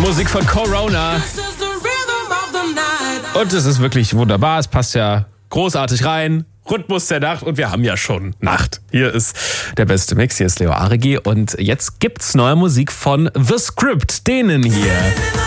Musik von Corona. Und es ist wirklich wunderbar. Es passt ja großartig rein. Rhythmus der Nacht und wir haben ja schon Nacht. Hier ist der beste Mix. Hier ist Leo Aregi und jetzt gibt's neue Musik von The Script, denen hier.